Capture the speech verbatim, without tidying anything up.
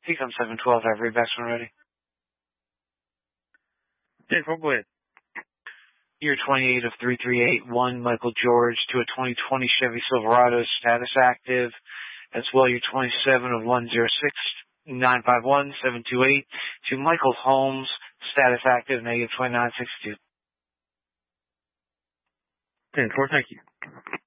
Econ seven twelve, have readbacks when ready. ten four, go ahead. Year twenty-eight of three three eight one, Michael George, to a twenty twenty Chevy Silverado, status active, as well year twenty-seven of one zero six nine five one seven two eight, to Michael Holmes, status active, negative twenty-nine sixty-two. ten four, thank you.